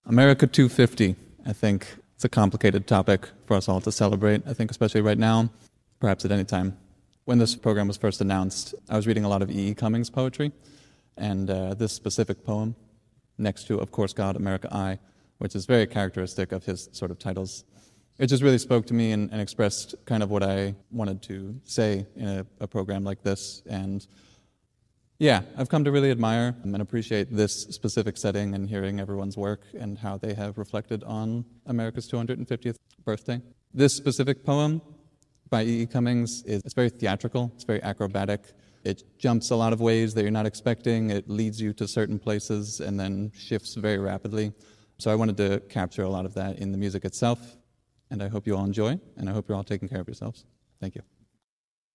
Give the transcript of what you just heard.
America 250, I think it's a complicated topic for us all to celebrate, I think especially right now, perhaps at any time. When this program was first announced, I was reading a lot of E. E. Cummings poetry, and this specific poem, next to, of course, God, America, I, which is very characteristic of his sort of titles, it just really spoke to me and expressed kind of what I wanted to say in a program like this. And yeah, I've come to really admire and appreciate this specific setting and hearing everyone's work and how they have reflected on America's 250th birthday. This specific poem by E. E. Cummings it's very theatrical, it's very acrobatic. It jumps a lot of ways that you're not expecting. It leads you to certain places and then shifts very rapidly. So I wanted to capture a lot of that in the music itself, and I hope you all enjoy, and I hope you're all taking care of yourselves. Thank you.